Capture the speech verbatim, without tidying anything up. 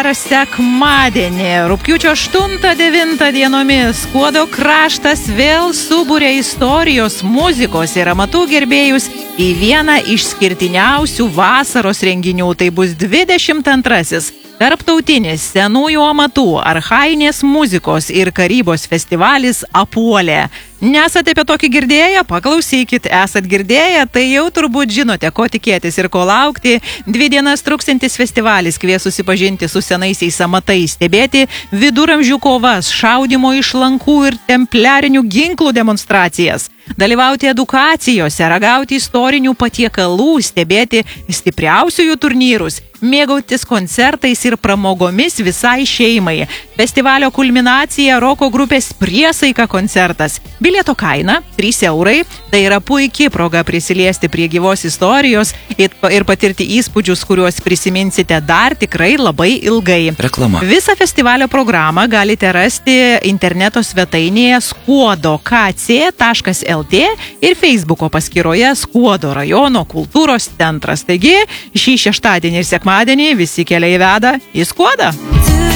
vasaros sekmadienį, rugpjūčio aštuntą devintą dienomis, Skuodo kraštas vėl subūrė istorijos, muzikos ir amatų gerbėjus į vieną išskirtiniausių vasaros renginių. Tai bus dvidešimt antrasis Tarptautinis senųjų amatų, archainės muzikos ir karybos festivalis Apuolė. Nesate apie tokį girdėję? Paklausykit, esat girdėję, tai jau turbūt žinote, ko tikėtis ir ko laukti. Dvi dienas truksantis festivalis kvies susipažinti su senaisiais amatais, stebėti viduramžių kovas, šaudimo iš lankų ir templiarinių ginklų demonstracijas, dalyvauti edukacijose, ragauti istorinių patiekalų, stebėti stipriausiųjų turnyrus, mėgautis koncertais ir pramogomis visai šeimai. Festivalio kulminacija roko grupės Priesaika koncertas. Bilieto kaina trys eurai, tai yra puikiai proga prisiliesti prie gyvos istorijos ir patirti įspūdžius, kuriuos prisiminsite dar tikrai labai ilgai. Reklama. Visą festivalio programą galite rasti interneto svetainėje skuodo k c taškas l t ir Facebooko paskyroje Skuodo rajono kultūros centras. Taigi, šį šeštadienį ir sekmadienį visi keliai veda į Skuodą.